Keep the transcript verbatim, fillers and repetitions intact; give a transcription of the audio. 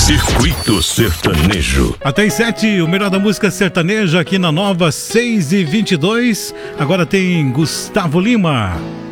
Circuito Sertanejo. Até às sete, o melhor da música sertaneja aqui na Nova seis e vinte e dois. Agora tem Gustavo Lima.